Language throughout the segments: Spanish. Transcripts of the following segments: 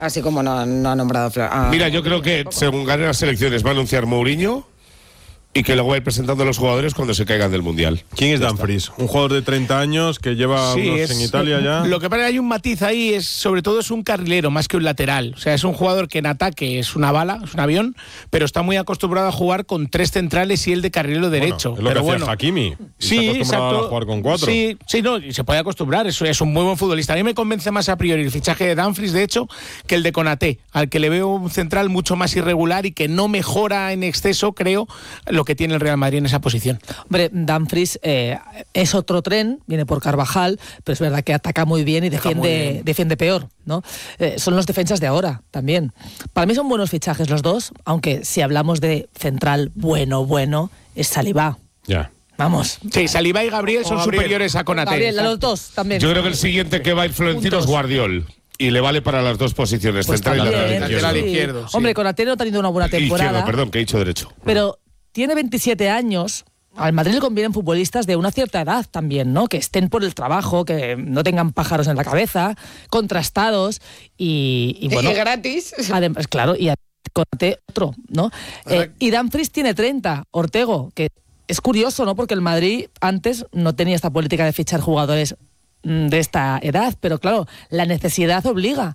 Así como no ha nombrado Mira, yo creo que según ganen las elecciones va a anunciar Mourinho y que luego va a ir presentando a los jugadores cuando se caigan del Mundial. ¿Quién es Dumfries? Un jugador de 30 años que lleva unos en Italia ya. Lo que pasa es que hay un matiz ahí, sobre todo es un carrilero más que un lateral. O sea, es un jugador que en ataque es una bala, es un avión, pero está muy acostumbrado a jugar con 3 centrales y él de carrilero derecho. Es lo que hacía Hakimi. Sí, exacto. A jugar con 4. Sí, no, y se puede acostumbrar. Eso es un muy buen futbolista. A mí me convence más a priori el fichaje de Dumfries, de hecho, que el de Konaté, al que le veo un central mucho más irregular y que no mejora en exceso, creo, lo que tiene el Real Madrid en esa posición. Hombre, Dumfries es otro tren, viene por Carvajal, pero es verdad que ataca muy bien y defiende peor, ¿no? Son los defensas de ahora también. Para mí son buenos fichajes los dos, aunque si hablamos de central bueno, es Saliba. Ya. Vamos. Sí, Saliba y Gabriel son superiores a Konaté. Gabriel, a los dos también. Yo creo que el siguiente que va a ir Florentino es Guardiol. Y le vale para las dos posiciones, pues central y lateral izquierdo. Sí. Hombre, Konaté no ha tenido una buena temporada. Izquierdo, perdón, que he dicho derecho. Pero tiene 27 años. Al Madrid le convienen futbolistas de una cierta edad también, ¿no? Que estén por el trabajo, que no tengan pájaros en la cabeza, contrastados y bueno. Y gratis. Además, claro, y Konaté otro, ¿no? Y Dumfries tiene 30, Ortego, que es curioso, ¿no? Porque el Madrid antes no tenía esta política de fichar jugadores de esta edad, pero claro, la necesidad obliga.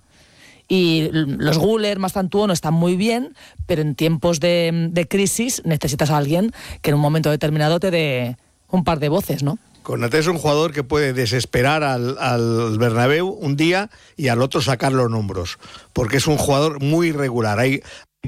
Y los Güler, Mastantuono están muy bien, pero en tiempos de crisis necesitas a alguien que en un momento determinado te dé un par de voces, ¿no? Konaté es un jugador que puede desesperar al Bernabéu un día y al otro sacarlo en hombros, porque es un jugador muy irregular. Hay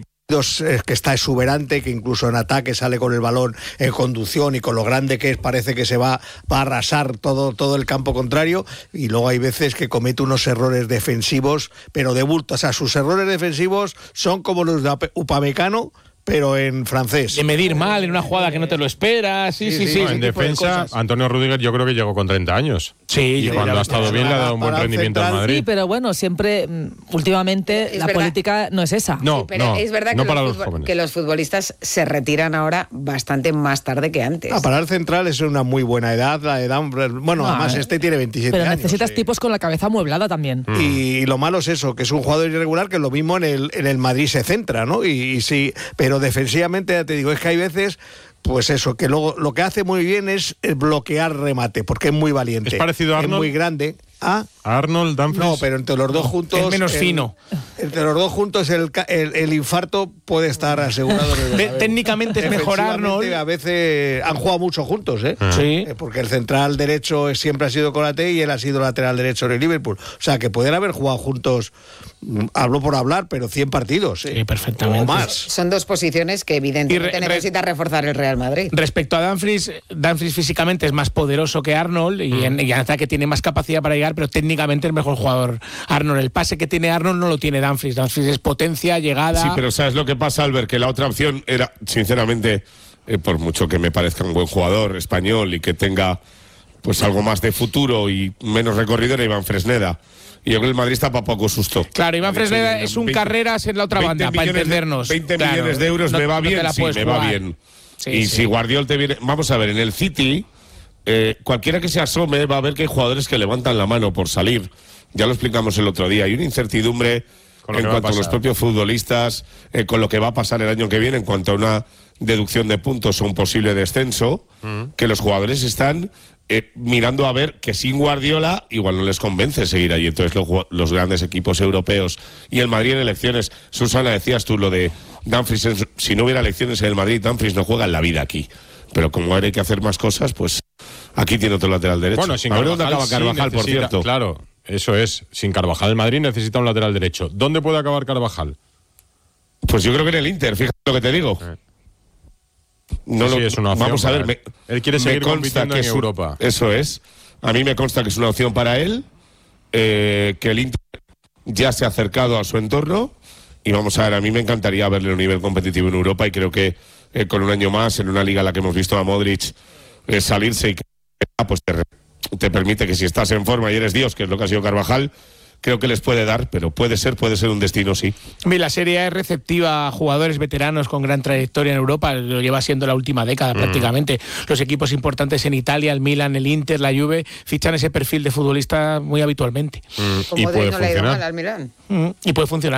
que está exuberante, que incluso en ataque sale con el balón en conducción y con lo grande que es parece que se va a arrasar todo el campo contrario, y luego hay veces que comete unos errores defensivos pero de bulto. O sea, sus errores defensivos son como los de Upamecano pero en francés. De medir mal en una jugada que no te lo esperas. Sí. No, en defensa, Antonio Rüdiger yo creo que llegó con 30 años. Sí, y cuando ha estado bien le ha dado un buen rendimiento al Madrid. Sí, pero bueno, siempre, últimamente, la política no es esa. No, pero es verdad que los futbolistas se retiran ahora bastante más tarde que antes. Para el central es una muy buena edad, la edad. Bueno, además tiene 27 pero años. Pero necesitas tipos con la cabeza amueblada también. Y lo malo es eso, que es un jugador irregular, que lo mismo en el Madrid se centra, ¿no? Y sí, pero defensivamente, ya te digo, es que hay veces, pues eso, que luego lo que hace muy bien es bloquear remate, porque es muy valiente. ¿Es parecido a Arnold? Es muy grande. ¿Ah? Arnold, Dumfries. No, pero entre los dos juntos. Es menos fino. Entre los dos juntos el infarto puede estar asegurado. Técnicamente es mejor Arnold. A veces han jugado mucho juntos, ¿eh? Sí. Porque el central derecho siempre ha sido Konaté y él ha sido lateral derecho en el Liverpool. O sea, que pueden haber jugado juntos, hablo por hablar, pero 100 partidos. Sí, perfectamente. O más. Son dos posiciones que evidentemente necesita reforzar el Real Madrid. Respecto a Dumfries físicamente es más poderoso que Arnold y en ataque tiene más capacidad para llegar, pero técnicamente es mejor jugador Arnold. El pase que tiene Arnold no lo tiene Dumfries. Dumfries es potencia, llegada. Sí, pero ¿sabes lo que pasa, Albert? Que la otra opción era, sinceramente, por mucho que me parezca un buen jugador español y que tenga pues algo más de futuro y menos recorrido, era Iván Fresneda. Y yo creo que el Madrid está para poco susto. Claro, Iván Fresneda es un Carreras en la otra banda, para entendernos. 20 millones de euros, me va bien, sí, me va bien. Y si Guardiol te viene... Vamos a ver, en el City, cualquiera que se asome va a ver que hay jugadores que levantan la mano por salir. Ya lo explicamos el otro día. Hay una incertidumbre en cuanto a los propios futbolistas, con lo que va a pasar el año que viene en cuanto a una deducción de puntos o un posible descenso, que los jugadores están mirando a ver que sin Guardiola igual no les convence seguir allí. Entonces los grandes equipos europeos y el Madrid en elecciones, Susana, decías tú lo de Dumfries, si no hubiera elecciones en el Madrid, Dumfries no juega en la vida aquí. Pero como ahora hay que hacer más cosas, pues aquí tiene otro lateral derecho. Bueno, sin a ver dónde acaba Carvajal, por cierto. Claro, eso es. Sin Carvajal, el Madrid necesita un lateral derecho. ¿Dónde puede acabar Carvajal? Pues yo creo que en el Inter, fíjate lo que te digo. No sí, es una opción. Vamos a ver, él quiere seguir compitiendo en Europa. Eso es. A mí me consta que es una opción para él, que el Inter ya se ha acercado a su entorno y vamos a ver, a mí me encantaría verle a un nivel competitivo en Europa y creo que con un año más en una liga en la que hemos visto a Modric salirse y que pues te permite que si estás en forma y eres Dios, que es lo que ha sido Carvajal, creo que les puede dar, pero puede ser un destino, sí. La Serie A es receptiva a jugadores veteranos con gran trayectoria en Europa, lo lleva siendo la última década prácticamente. Los equipos importantes en Italia, el Milan, el Inter, la Juve, fichan ese perfil de futbolista muy habitualmente. ¿Cómo y puede funcionar al Milan? Y puede funcionar.